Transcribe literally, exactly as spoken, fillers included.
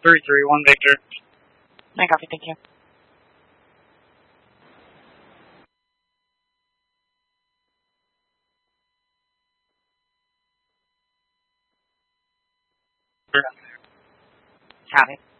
three three one Victor. I copy, thank you. Copy.